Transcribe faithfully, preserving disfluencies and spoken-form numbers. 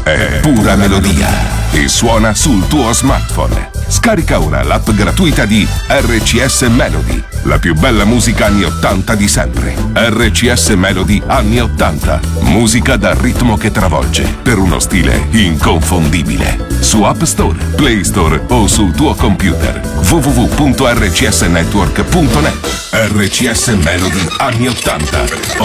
è pura melodia e suona sul tuo smartphone. Scarica ora l'app gratuita di R C S Melody, la più bella musica anni ottanta di sempre. R C S Melody anni ottanta, musica dal ritmo che travolge, per uno stile inconfondibile. Su App Store, Play Store o sul tuo computer. w w w punto r c s network punto net. R C S Melody anni ottanta.